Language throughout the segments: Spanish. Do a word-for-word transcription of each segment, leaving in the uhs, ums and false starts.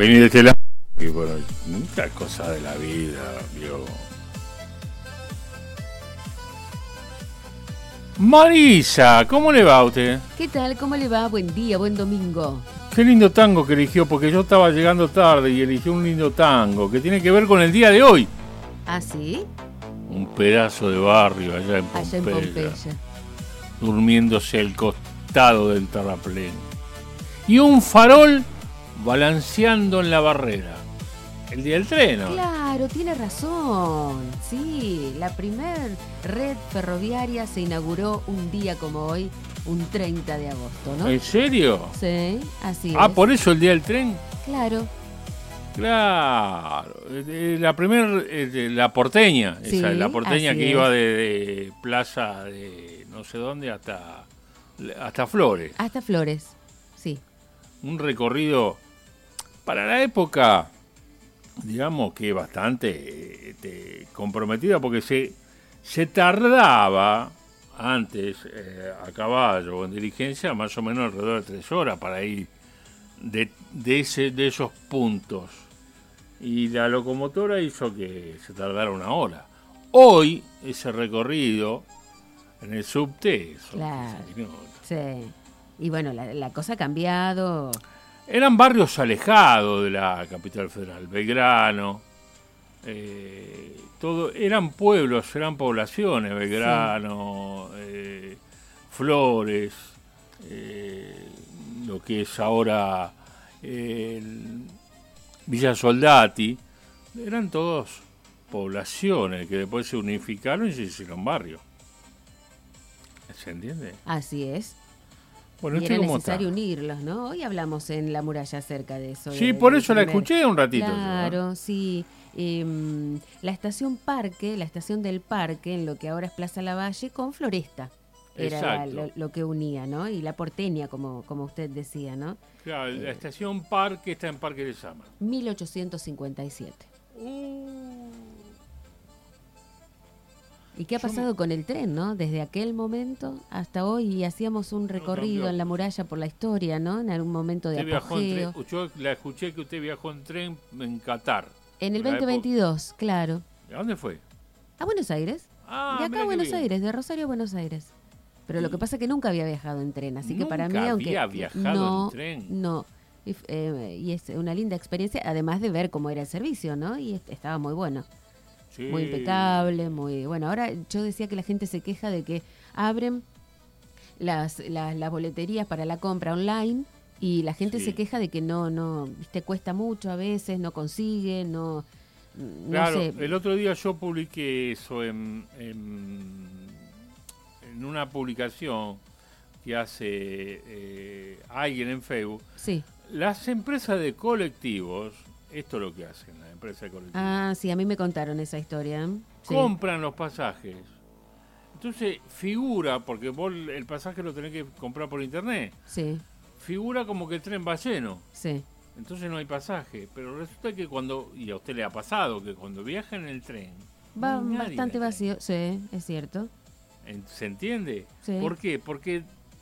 Vení de este lado. Y bueno, muchas cosas de la vida, vio. Marisa, ¿cómo le va a usted? ¿Qué tal? ¿Cómo le va? Buen día, buen domingo. Qué lindo tango que eligió, porque yo estaba llegando tarde y eligió un lindo tango que tiene que ver con el día de hoy. ¿Ah, sí? Un pedazo de barrio allá en Pompeya, Allá en Pompeya. durmiéndose al costado del terraplén. Y un farol balanceando en la barrera. El día del tren, ¿no? Claro, tiene razón. Sí, la primer red ferroviaria se inauguró un día como hoy, un treinta de agosto, ¿no? ¿En serio? Sí, así Ah, es. ¿por eso el día del tren? Claro. Claro. Eh, La primer, eh, la porteña, Sí, esa, la porteña así que es. iba de, de Plaza de no sé dónde hasta, hasta Flores. Hasta Flores, sí. Un recorrido para la época, digamos que bastante este, comprometida, porque se, se tardaba antes eh, a caballo o en diligencia más o menos alrededor de tres horas para ir de, de, ese, de esos puntos. Y la locomotora hizo que se tardara una hora. Hoy ese recorrido en el subte son Claro. quince minutos. Sí. Y bueno, la, la cosa ha cambiado. Eran barrios alejados de la capital federal, Belgrano, eh, todo, eran pueblos, eran poblaciones, Belgrano, sí. eh, Flores, eh, lo que es ahora eh, Villa Soldati, eran todos poblaciones que después se unificaron y se hicieron barrios. ¿Se entiende? Así es. Bueno, y era cómo necesario está. unirlos, ¿no? Hoy hablamos en La Muralla acerca de eso. Sí, de, por de eso la primer... escuché un ratito. Claro, yo, ¿no? sí. Eh, la estación Parque, la estación del Parque, en lo que ahora es Plaza Lavalle, con Floresta. Era la, lo, lo que unía, ¿no? Y la porteña, como, como usted decía, ¿no? Claro, la eh, estación Parque está en Parque de Sama. mil ochocientos cincuenta y siete. Uh. ¿Y qué ha pasado me... con el tren, no? Desde aquel momento hasta hoy, y hacíamos un recorrido no, en la muralla por la historia, ¿no? En algún momento de usted apogeo. En tren, yo la escuché que usted viajó en tren en Qatar. En el veinte veintidós, claro. ¿A dónde fue? A Buenos Aires. Ah, de acá a Buenos Aires, de Rosario a Buenos Aires. Pero lo que pasa es que nunca había viajado en tren, así que para mí, aunque había viajado no, en tren. No, y, eh, y es una linda experiencia, además de ver cómo era el servicio, ¿no? Y estaba muy bueno. Sí. Muy impecable, muy... Bueno, ahora yo decía que la gente se queja de que abren las, las, las boleterías para la compra online y la gente sí. se queja de que no, no, viste, cuesta mucho a veces, no consigue, no... no claro, sé. El otro día yo publiqué eso en, en, en una publicación que hace eh, alguien en Facebook. Sí. Las empresas de colectivos... Esto es lo que hacen las empresas de colectivos. Ah, sí, a mí me contaron esa historia. Sí. Compran los pasajes. Entonces figura, porque vos el pasaje lo tenés que comprar por internet. Sí. Figura como que el tren va lleno. Sí. Entonces no hay pasaje. Pero resulta que cuando, y a usted le ha pasado, que cuando viaja en el tren... Va no bastante vacío, sí, es cierto. ¿Se entiende? Sí. ¿Por qué? Porque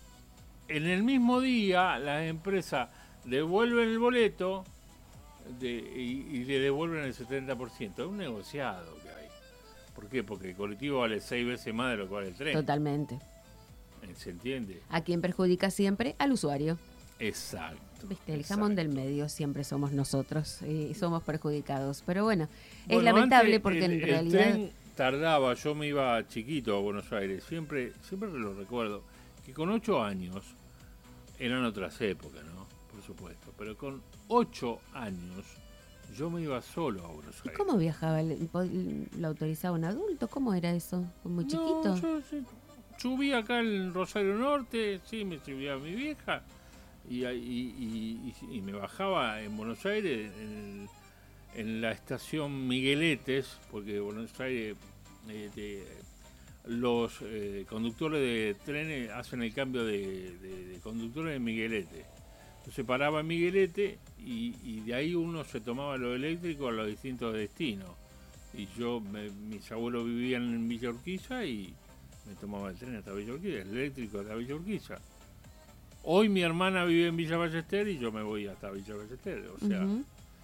en el mismo día las empresas devuelven el boleto... De, y, y le devuelven el setenta por ciento. Es un negociado que hay. ¿Por qué? Porque el colectivo vale seis veces más de lo que vale el tren. Totalmente. ¿Se entiende? ¿A quién perjudica siempre? Al usuario. Exacto. ¿Viste? El exacto. jamón del medio siempre somos nosotros y somos perjudicados. Pero bueno, bueno es lamentable porque el, en el realidad... El tren tardaba, yo me iba chiquito a Buenos Aires, siempre, siempre lo recuerdo, que con ocho años, eran otras épocas, ¿no? Por supuesto, pero con ocho años yo me iba solo a Buenos Aires. ¿Y cómo viajaba? ¿Lo autorizaba un adulto? ¿Cómo era eso? ¿Muy chiquito? No, yo, yo subí acá en Rosario Norte, sí, me subía a mi vieja y, y, y, y, y me bajaba en Buenos Aires, en, en la estación Migueletes, porque Buenos Aires, eh, de, los eh, conductores de trenes hacen el cambio de, de, de conductores en Miguelete. Se paraba en Miguelete y, y de ahí uno se tomaba lo eléctrico a los distintos destinos. Y yo, me, mis abuelos vivían en Villa Urquiza y me tomaba el tren hasta Villa Urquiza, el eléctrico hasta Villa Urquiza. Hoy mi hermana vive en Villa Ballester y yo me voy hasta Villa Ballester. O sea, uh-huh.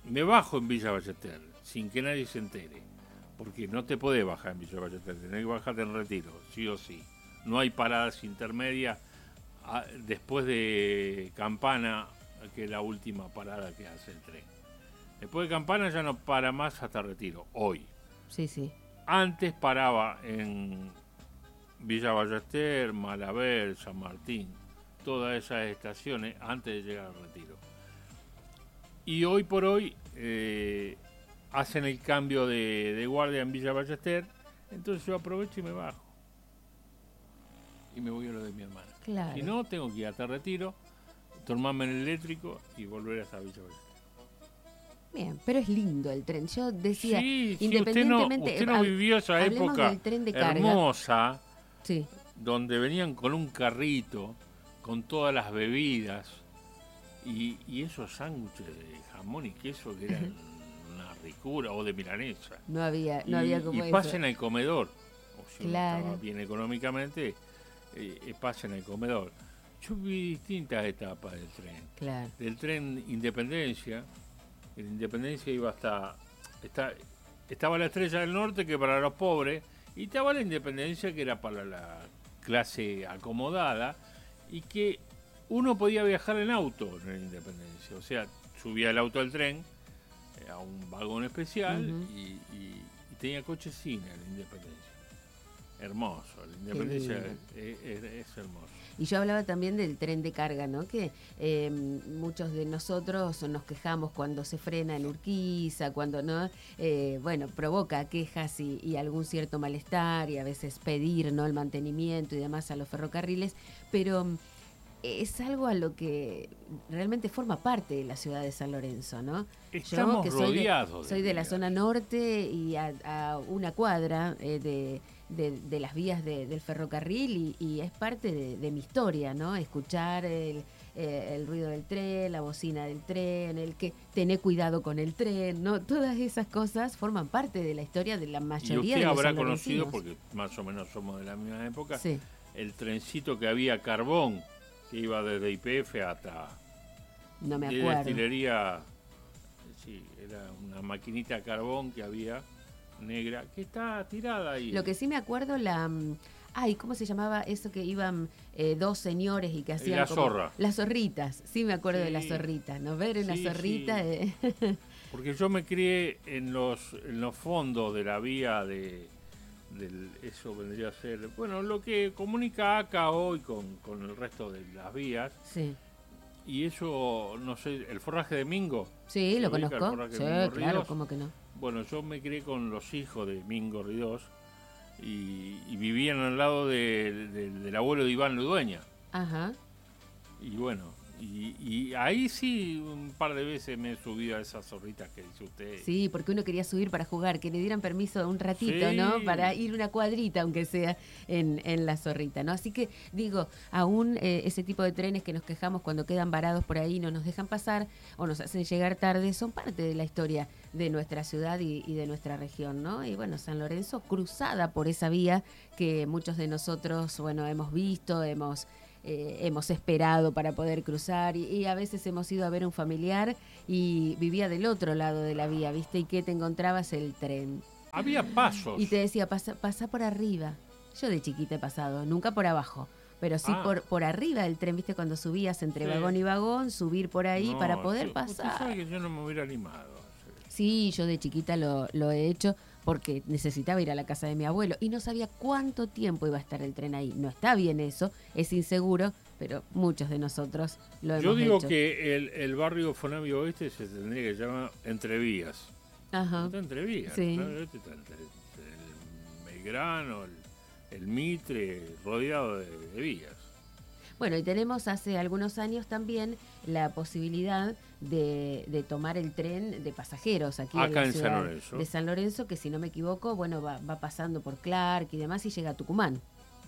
me bajo en Villa Ballester, sin que nadie se entere, porque no te podés bajar en Villa Ballester, tenés que bajarte en Retiro, sí o sí. No hay paradas intermedias a, después de Campana, que es la última parada que hace el tren. Después de Campana ya no para más hasta Retiro, hoy. Sí, sí. Antes paraba en Villa Ballester, Malaber, San Martín, todas esas estaciones antes de llegar al Retiro. Y hoy por hoy eh, hacen el cambio de, de guardia en Villa Ballester, entonces yo aprovecho y me bajo. Y me voy a lo de mi hermana. Claro. Si no, tengo que ir hasta Retiro, tomarme el eléctrico y volver hasta Villa Ballester. Bien, pero es lindo el tren. Yo decía, sí, sí, independientemente... Usted no, usted no vivió esa época del tren de carga. Hermosa, sí. donde venían con un carrito, con todas las bebidas, y, y esos sándwiches de jamón y queso que eran una ricura, o de milanesa. No había, no y, había como y eso. pasen al comedor, o si claro. uno estaba bien económicamente, eh, pasen al comedor. Yo vi distintas etapas del tren. Claro. Del tren Independencia, en Independencia iba hasta, está, estaba la Estrella del Norte, que para los pobres, y estaba la Independencia, que era para la clase acomodada, y que uno podía viajar en auto en la Independencia, o sea, subía el auto al tren eh, a un vagón especial uh-huh. y, y, y tenía coche cine en la Independencia. Hermoso, la Independencia es, es, es hermoso. Y yo hablaba también del tren de carga, ¿no? Que eh, muchos de nosotros nos quejamos cuando se frena en Urquiza, cuando no, eh, bueno, provoca quejas y, y algún cierto malestar y a veces pedir, ¿no? El mantenimiento y demás a los ferrocarriles, pero es algo a lo que realmente forma parte de la ciudad de San Lorenzo, ¿no? Estamos yo, que soy rodeados. De, soy de la zona norte y a, a una cuadra eh, de... De, de las vías de, del ferrocarril y, y es parte de, de mi historia, ¿no? Escuchar el, eh, el ruido del tren, la bocina del tren, el que tener cuidado con el tren, ¿no? Todas esas cosas forman parte de la historia de la mayoría de los habrá sanlorencinos. Conocido, porque más o menos somos de la misma época, sí. el trencito que había carbón, que iba desde Y P F hasta... No me de acuerdo. destilería, sí, era una maquinita de carbón que había... negra, que está tirada ahí. Lo que sí me acuerdo, la... Ay, ¿cómo se llamaba eso que iban eh, dos señores y que hacían la como... zorra. Las zorritas, sí me acuerdo sí. de las zorritas, ¿no? Ver una sí, zorrita... Sí. Eh. Porque yo me crié en los, en los fondos de la vía de... Del, eso vendría a ser... Bueno, lo que comunica acá hoy con, con el resto de las vías. Sí. Y eso, no sé, el forraje de Mingo. Sí, lo conozco. Sí, claro, Ríos? ¿Cómo que no? Bueno, yo me crié con los hijos de Mingo Ríos y, y vivían al lado de, de, del abuelo de Iván Ludueña. Ajá. Y bueno, y, y ahí sí un par de veces me he subido a esas zorritas que dice usted. Sí, porque uno quería subir para jugar, que le dieran permiso un ratito, sí. ¿no? Para ir una cuadrita, aunque sea en, en la zorrita, ¿no? Así que, digo, aún eh, ese tipo de trenes que nos quejamos cuando quedan varados por ahí, no nos dejan pasar o nos hacen llegar tarde, son parte de la historia de nuestra ciudad y, y de nuestra región, ¿no? Y bueno, San Lorenzo cruzada por esa vía que muchos de nosotros, bueno, hemos visto, hemos... Eh, hemos esperado para poder cruzar y, y a veces hemos ido a ver a un familiar y vivía del otro lado de la vía, ¿viste? Y que te encontrabas el tren. Había pasos. Y te decía, pasa, pasa por arriba. Yo de chiquita he pasado, nunca por abajo, pero sí ah. por, por arriba del tren, ¿viste? Cuando subías entre sí. vagón y vagón, subir por ahí no, para poder yo, pasar. Usted sabe que yo no me hubiera animado. Sí, yo de chiquita lo, lo he hecho porque necesitaba ir a la casa de mi abuelo y no sabía cuánto tiempo iba a estar el tren ahí. No está bien eso, es inseguro, pero muchos de nosotros lo hemos hecho. Yo digo hecho. que el, el barrio Fonavio Oeste se tendría que llamar Entrevías. Ajá. Está Entrevías. Sí. ¿no? Este está entre, entre el Belgrano, el, el Mitre, rodeado de, de vías. Bueno, y tenemos hace algunos años también la posibilidad de, de tomar el tren de pasajeros aquí acá en la en ciudad San Lorenzo. de San Lorenzo, que si no me equivoco, bueno, va, va pasando por Clark y demás y llega a Tucumán.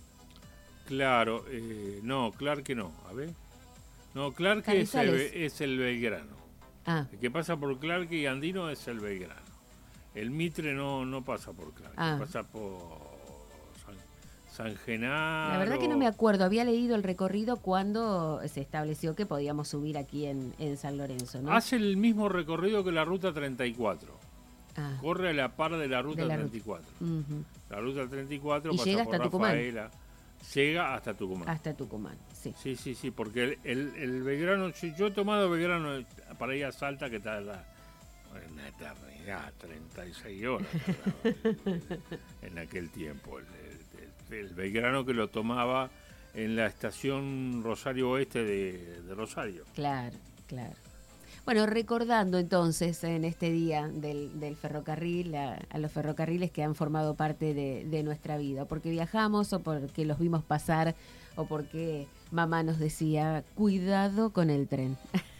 Claro, eh, no, Clark que no, a ver. No, Clark es el, es el Belgrano. Ah. El que pasa por Clark y Andino es el Belgrano. El Mitre no, no pasa por Clark, ah. pasa por San, San Genaro. La verdad que no me acuerdo, había leído el recorrido cuando se estableció que podíamos subir aquí en, en San Lorenzo, ¿no? Hace el mismo recorrido que la Ruta treinta y cuatro. Ah. Corre a la par de la Ruta de la treinta y cuatro. Uh-huh. La Ruta treinta y cuatro y pasa llega por hasta Tucumán. Rafaela. Llega hasta Tucumán. Hasta Tucumán, sí. Sí, sí, sí, porque el, el, el Belgrano, yo he tomado Belgrano para ir a Salta, que tarda una eternidad, treinta y seis horas en aquel tiempo. El, el, el, el Belgrano que lo tomaba en la estación Rosario Oeste de, de Rosario. Claro, claro. Bueno, recordando entonces en este día del, del ferrocarril, a, a los ferrocarriles que han formado parte de, de nuestra vida, porque viajamos o porque los vimos pasar o porque mamá nos decía, cuidado con el tren.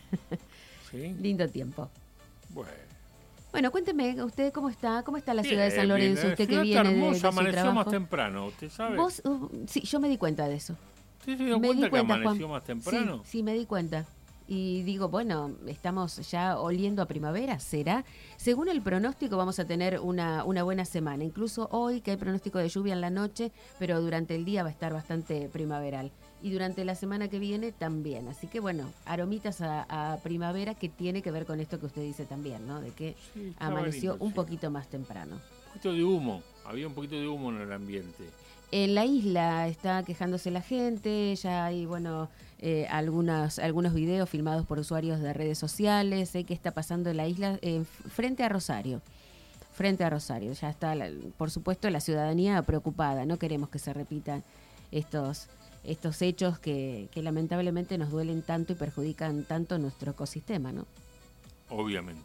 ¿Sí? Lindo tiempo. Bueno. Bueno, cuénteme, ¿usted cómo está? ¿Cómo está la Bien, ciudad de San Lorenzo? Bien, usted que ciudad viene hermosa, de, de su amaneció trabajo. más temprano, ¿usted sabe? ¿Vos? Uh, sí, yo me di cuenta de eso. ¿Usted se dio me cuenta di cuenta, que amaneció Juan. más temprano? Sí, sí, me di cuenta. Y digo, bueno, estamos ya oliendo a primavera, ¿será? Según el pronóstico vamos a tener una, una buena semana. Incluso hoy que hay pronóstico de lluvia en la noche, pero durante el día va a estar bastante primaveral. Y durante la semana que viene también. Así que bueno, aromitas a, a primavera que tiene que ver con esto que usted dice también, ¿no? De que sí, amaneció lindo, un sí. poquito más temprano. Un poquito de humo, había un poquito de humo en el ambiente. En la isla está quejándose la gente, ya hay, bueno, eh, algunas, algunos videos filmados por usuarios de redes sociales, sé que está pasando en la isla eh, frente a Rosario, frente a Rosario, ya está, la, por supuesto, la ciudadanía preocupada, no queremos que se repitan estos, estos hechos que, que lamentablemente nos duelen tanto y perjudican tanto nuestro ecosistema, ¿no? Obviamente.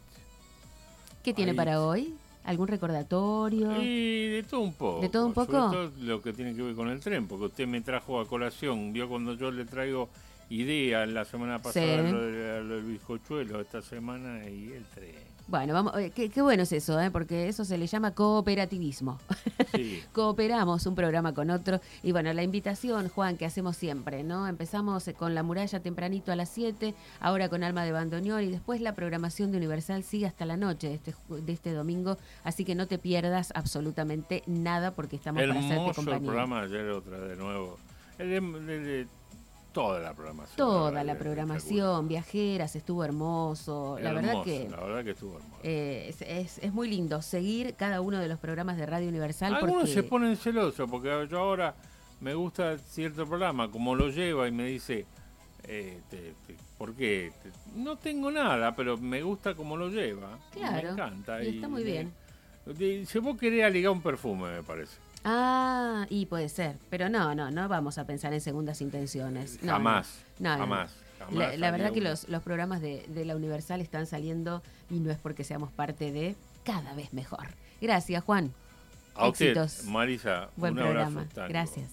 ¿Qué tiene Ahí. para hoy? ¿Algún recordatorio? Y de todo un poco. ¿De todo un poco? Sobre todo lo que tiene que ver con el tren, porque usted me trajo a colación, vio cuando yo le traigo ideas la semana pasada, Sí. lo, de, lo del bizcochuelo, esta semana y el tren. Bueno, vamos, eh, qué, qué bueno es eso, ¿eh? Porque eso se le llama cooperativismo. Sí. Cooperamos un programa con otro. Y bueno, la invitación, Juan, que hacemos siempre, ¿no? Empezamos con La Muralla tempranito a las siete, ahora con Alma de Bandoneón, y después la programación de Universal sigue hasta la noche de este, de este domingo. Así que no te pierdas absolutamente nada porque estamos para hacerte Hermoso el compañía. programa ayer otra de nuevo. El de, de- de toda la programación. Toda verdad, la es programación, viajeras, estuvo hermoso. La verdad Hermoso, que... La verdad que estuvo hermoso. Eh, es, es, es muy lindo seguir cada uno de los programas de Radio Universal. Algunos porque... se ponen celosos porque yo ahora me gusta cierto programa, como lo lleva y me dice, eh, te, te, ¿por qué? Te, no tengo nada, pero me gusta como lo lleva. Claro, Me encanta. y está muy bien. Eh, si vos querés ligar un perfume, me parece. Ah, y puede ser, pero no, no, no vamos a pensar en segundas intenciones. No, Jamás, no, no, jamás. no. jamás La, la verdad haría que una. los, los programas de, de la Universal están saliendo y no es porque seamos parte de cada vez mejor. Gracias, Juan. A usted, Éxitos. Marisa, Buen un programa. abrazo. tango. Gracias.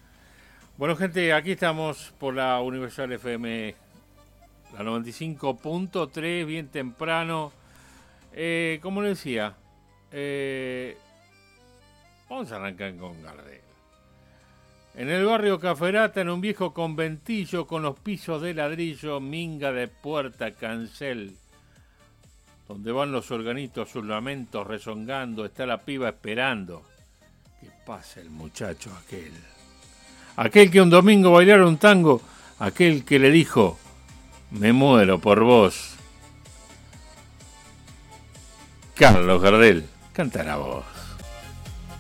Bueno, gente, aquí estamos por la Universal F M, la noventa y cinco punto tres, bien temprano. Eh, como le decía, eh, vamos a arrancar con Gardel. En el barrio Caferata, en un viejo conventillo con los pisos de ladrillo, minga de puerta, cancel, donde van los organitos, sus lamentos rezongando, está la piba esperando que pase el muchacho aquel. Aquel que un domingo bailara un tango, aquel que le dijo, me muero por vos. Carlos Gardel, canta la voz.